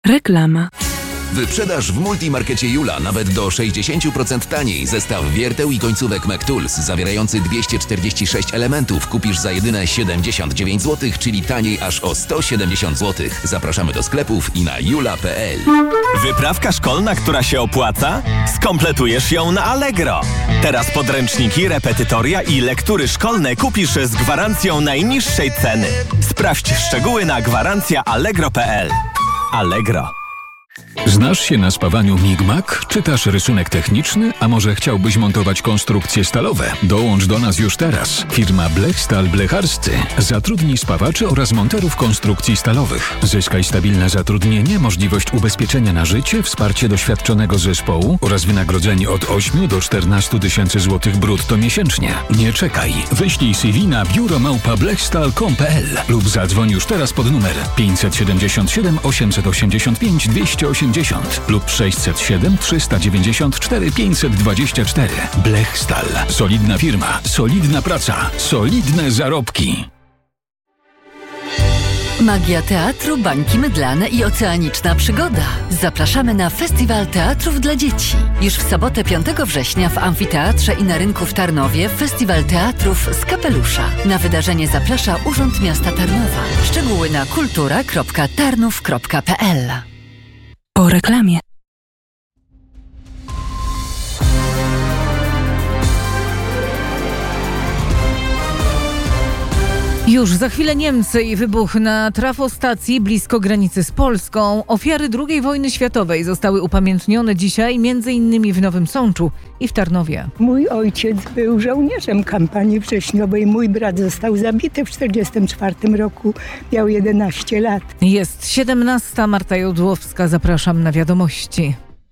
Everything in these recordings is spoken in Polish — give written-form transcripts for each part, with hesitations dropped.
Reklama. Wyprzedaż w Multimarkecie Jula nawet do 60% taniej. Zestaw wierteł i końcówek McTools zawierający 246 elementów kupisz za jedyne 79 zł, czyli taniej aż o 170 zł. Zapraszamy do sklepów i na jula.pl. Wyprawka szkolna, która się opłaca? Skompletujesz ją na Allegro. Teraz podręczniki, repetytoria i lektury szkolne kupisz z gwarancją najniższej ceny. Sprawdź szczegóły na gwarancjaallegro.pl. Allegro. Znasz się na spawaniu Migmak? Czytasz rysunek techniczny? A może chciałbyś montować konstrukcje stalowe? Dołącz do nas już teraz. Firma Blechstal Blecharscy zatrudni spawaczy oraz monterów konstrukcji stalowych. Zyskaj stabilne zatrudnienie, możliwość ubezpieczenia na życie, wsparcie doświadczonego zespołu oraz wynagrodzenie od 8 do 14 tysięcy złotych brutto miesięcznie. Nie czekaj. Wyślij CV na biuro@blechstal.com.pl lub zadzwoń już teraz pod numer 577 885 280 lub 607 394 524. Blechstal. Solidna firma, solidna praca, solidne zarobki. Magia teatru, bańki mydlane i oceaniczna przygoda. Zapraszamy na Festiwal Teatrów dla Dzieci. Już w sobotę 5 września w Amfiteatrze i na rynku w Tarnowie Festiwal Teatrów z Kapelusza. Na wydarzenie zaprasza Urząd Miasta Tarnowa. Szczegóły na kultura.tarnów.pl. Po reklamie. Już za chwilę Niemcy i wybuch na trafostacji blisko granicy z Polską. Ofiary II wojny światowej zostały upamiętnione dzisiaj m.in. w Nowym Sączu i w Tarnowie. Mój ojciec był żołnierzem kampanii wrześniowej. Mój brat został zabity w 1944 roku. Miał 11 lat. Jest 17. Marta Jodłowska. Zapraszam na wiadomości.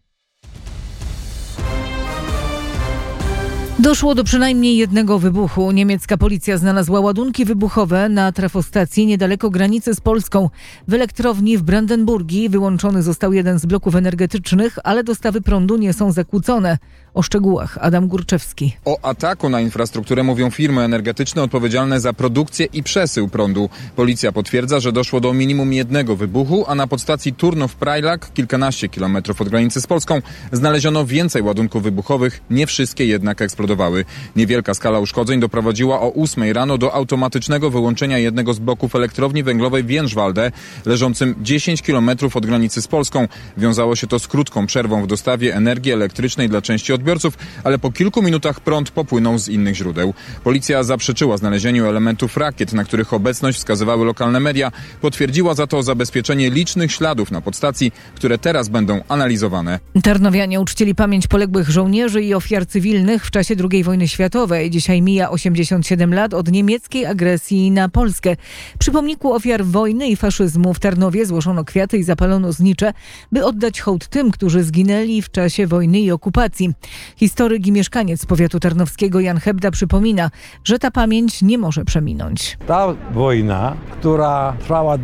Doszło do przynajmniej jednego wybuchu. Niemiecka policja znalazła ładunki wybuchowe na trafostacji niedaleko granicy z Polską. W elektrowni w Brandenburgii wyłączony został jeden z bloków energetycznych, ale dostawy prądu nie są zakłócone. O szczegółach Adam Górczewski. O ataku na infrastrukturę mówią firmy energetyczne odpowiedzialne za produkcję i przesył prądu. Policja potwierdza, że doszło do minimum jednego wybuchu, a na podstacji Turnów-Prajlak, kilkanaście kilometrów od granicy z Polską, znaleziono więcej ładunków wybuchowych, nie wszystkie jednak eksplodowały. Niewielka skala uszkodzeń doprowadziła o 8 rano do automatycznego wyłączenia jednego z bloków elektrowni węglowej w Jędrzwalde, leżącym 10 kilometrów od granicy z Polską. Wiązało się to z krótką przerwą w dostawie energii elektrycznej dla części odbiorców, ale po kilku minutach prąd popłynął z innych źródeł. Policja zaprzeczyła znalezieniu elementów rakiet, na których obecność wskazywały lokalne media. Potwierdziła za to zabezpieczenie licznych śladów na podstacji, które teraz będą analizowane. Tarnowianie uczcili pamięć poległych żołnierzy i ofiar cywilnych w czasie II wojny światowej. Dzisiaj mija 87 lat od niemieckiej agresji na Polskę. Przy pomniku ofiar wojny i faszyzmu w Tarnowie złożono kwiaty i zapalono znicze, by oddać hołd tym, którzy zginęli w czasie wojny i okupacji. Historyk i mieszkaniec powiatu tarnowskiego Jan Hebda przypomina, że ta pamięć nie może przeminąć. Ta wojna, która trwała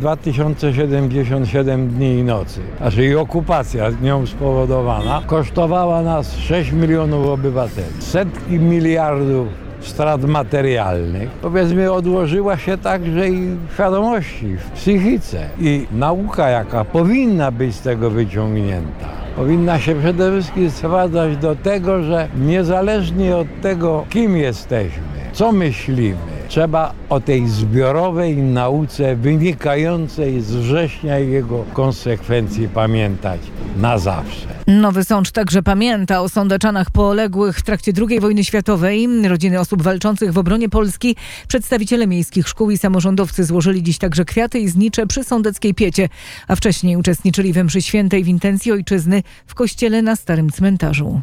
2077 dni i nocy, i okupacja nią spowodowana, kosztowała nas 6 milionów obywateli. Setki miliardów strat materialnych, powiedzmy, odłożyła się także i w świadomości, w psychice. I nauka, jaka powinna być z tego wyciągnięta, powinna się przede wszystkim sprowadzać do tego, że niezależnie od tego, kim jesteśmy, co myślimy, trzeba o tej zbiorowej nauce wynikającej z września i jego konsekwencji pamiętać na zawsze. Nowy Sącz także pamięta o sądeczanach poległych w trakcie II wojny światowej. Rodziny osób walczących w obronie Polski, przedstawiciele miejskich szkół i samorządowcy złożyli dziś także kwiaty i znicze przy Sądeckiej Piecie, a wcześniej uczestniczyli we mszy świętej w intencji ojczyzny w kościele na Starym Cmentarzu.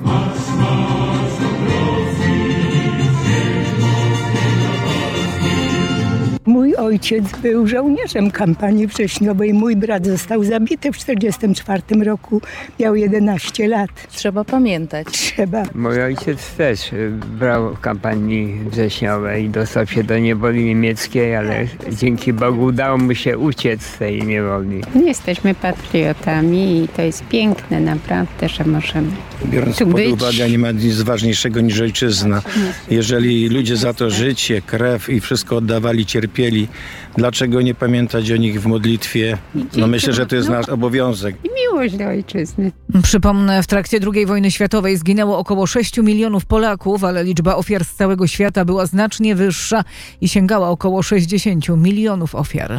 Mój ojciec był żołnierzem kampanii wrześniowej. Mój brat został zabity w 1944 roku. Miał 11 lat. Trzeba pamiętać. Trzeba. Mój ojciec też brał w kampanii wrześniowej. Dostał się do niewoli niemieckiej, ale dzięki Bogu udało mu się uciec z tej niewoli. Jesteśmy patriotami i to jest piękne naprawdę, że możemy Biorąc pod uwagę, nie ma nic ważniejszego niż ojczyzna. Jeżeli ludzie za to życie, krew i wszystko oddawali, cierpieli, Dlaczego nie pamiętać o nich w modlitwie? No myślę, że to jest nasz obowiązek. I miłość do ojczyzny. Przypomnę, w trakcie II wojny światowej zginęło około 6 milionów Polaków, ale liczba ofiar z całego świata była znacznie wyższa i sięgała około 60 milionów ofiar.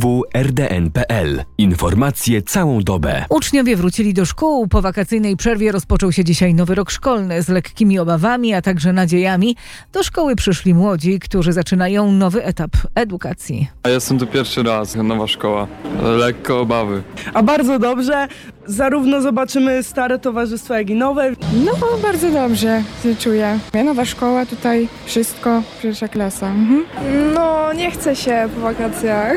www.rdn.pl. Informacje całą dobę. Uczniowie wrócili do szkół. Po wakacyjnej przerwie rozpoczął się dzisiaj nowy rok szkolny z lekkimi obawami, a także nadziejami. Do szkoły przyszli młodzi, którzy zaczynają nowy etap edukacji. Ja jestem tu pierwszy raz, nowa szkoła. Lekko obawy. A bardzo dobrze. Zarówno zobaczymy stare towarzystwa, jak i nowe. No, bardzo dobrze się czuję. Nowa szkoła tutaj, wszystko, pierwsza klasa. No, nie chce się po wakacjach.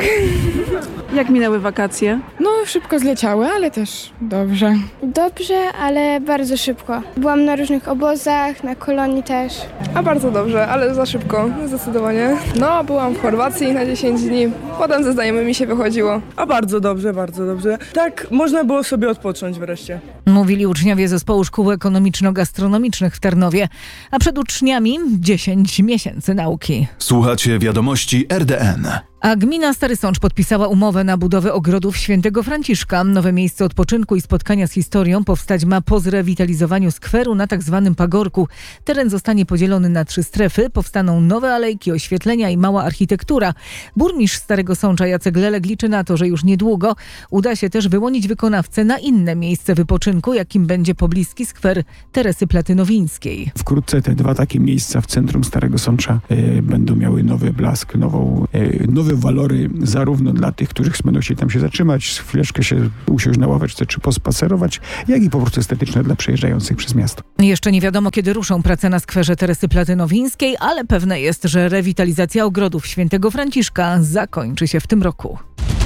Jak minęły wakacje? No, szybko zleciały, ale też dobrze. Dobrze, ale bardzo szybko. Byłam na różnych obozach, na kolonii też. A bardzo dobrze, ale za szybko, zdecydowanie. No, byłam w Chorwacji na 10 dni, potem ze znajomymi się wychodziło. A bardzo dobrze, bardzo dobrze. Tak, można było sobie odpocząć wreszcie. Mówili uczniowie Zespołu Szkół Ekonomiczno-Gastronomicznych w Tarnowie, a przed uczniami 10 miesięcy nauki. Słuchacie wiadomości RDN. A gmina Stary Sącz podpisała umowę na budowę ogrodów Świętego Franciszka. Nowe miejsce odpoczynku i spotkania z historią powstać ma po zrewitalizowaniu skweru na tzw. pagorku. Teren zostanie podzielony na 3 strefy, powstaną nowe alejki, oświetlenia i mała architektura. Burmistrz Starego Sącza Jacek Lelek liczy na to, że już niedługo uda się też wyłonić wykonawcę na inne miejsce wypoczynku, jakim będzie pobliski skwer Teresy Platynowińskiej. Wkrótce te 2 takie miejsca w centrum Starego Sącza będą miały nowy blask, nowe walory zarówno dla tych, których będą chcieli tam się zatrzymać, chwileczkę się usiąść na ławeczce czy pospacerować, jak i po prostu estetyczne dla przejeżdżających przez miasto. Jeszcze nie wiadomo, kiedy ruszą prace na skwerze Teresy Platynowińskiej, ale pewne jest, że rewitalizacja ogrodów Świętego Franciszka zakończy się w tym roku.